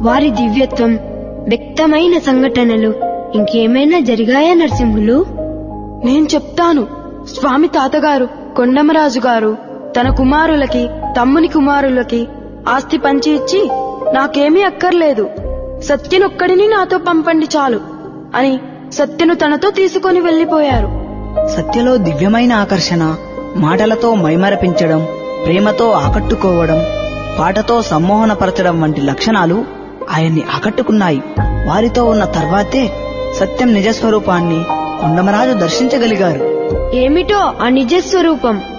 వారి దివ్యత్వం వ్యక్తమైన సంఘటనలు ఇంకేమైనా జరిగాయా నరసింహులు? నేను చెప్తాను. స్వామి తాతగారు కొండమరాజు గారు తన కుమారులకి, తమ్ముని కుమారులకి ఆస్తి పంచి ఇచ్చి, నాకేమీ అక్కర్లేదు, సత్యనొక్కడిని నాతో పంపండి చాలు అని సత్యను తనతో తీసుకొని వెళ్లిపోయారు. సత్యలో దివ్యమైన ఆకర్షణ, మాటలతో మైమరపించడం, ప్రేమతో ఆకట్టుకోవడం, పాటతో సమ్మోహనపరచడం వంటి లక్షణాలు ఆయన్ని ఆకట్టుకున్నాయి. వారితో ఉన్న తర్వాతే సత్యం నిజస్వరూపాన్ని కొండమరాజు దర్శించగలిగారు. ఏమిటో ఆ నిజస్వరూపం?